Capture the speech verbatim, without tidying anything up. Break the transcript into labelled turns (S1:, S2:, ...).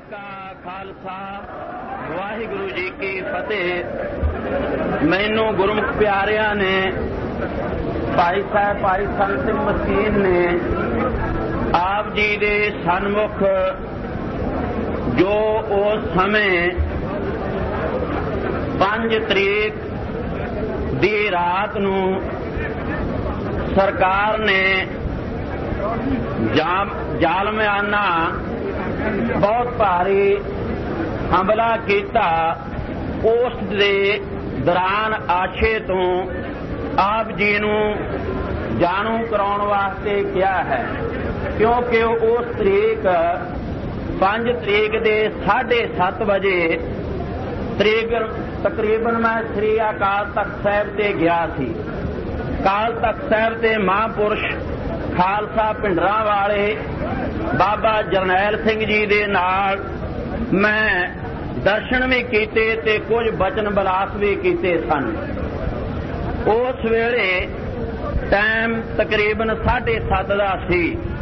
S1: का खालसा वाहिगुरु जी की फतेह। मैनू गुरमुख प्यारिया ने भाई साहब भाई संत सिंह मसीन ने आप जी दे सन्मुख जो उस समय पांच तरीक दी रात नू सरकार ने जाम जालमियाना बहुत भारी हमला किया। उस दे दौरान आशे तो आप जी नू जानू कराउण वास्ते किया है, क्योंकि उस तरीक पांच तरीक दे साढ़े सत्त बजे तरीक तकरीबन मैं श्री अकाल तख्त साहिब ते गया सी। अकाल तख्त साहिब ते महापुरुष खालसा पिंडरा वाले बाबा जरनैल सिंह जी दे नाल मैं दर्शन भी कीते ते कुछ बचन बलास भी कीते सन। उस वेले टाइम तकरीबन साढ़े सत्त दा सी।